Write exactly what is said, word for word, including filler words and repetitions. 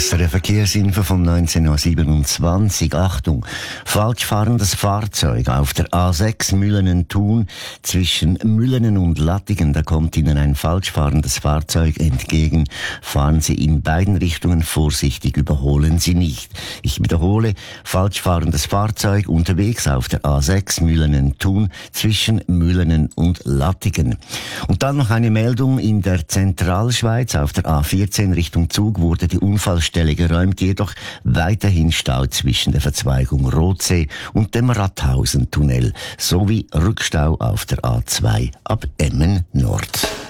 S R F Verkehrsinfo von neunzehn Uhr siebenundzwanzig. Achtung, falsch fahrendes Fahrzeug auf der A sechs Müllenen-Thun zwischen Müllenen und Lattingen. Da kommt Ihnen ein falsch fahrendes Fahrzeug entgegen. Fahren Sie in beiden Richtungen vorsichtig, überholen Sie nicht. Ich wiederhole, falsch fahrendes Fahrzeug unterwegs auf der A sechs Müllenen-Thun zwischen Müllenen und Lattingen. Und dann noch eine Meldung in der Zentralschweiz. Auf der A vierzehn Richtung Zug wurde die Unfallstelle geräumt, jedoch weiterhin Stau zwischen der Verzweigung Rotsee und dem Ratthausen-Tunnel sowie Rückstau auf der A zwei ab Emmen Nord.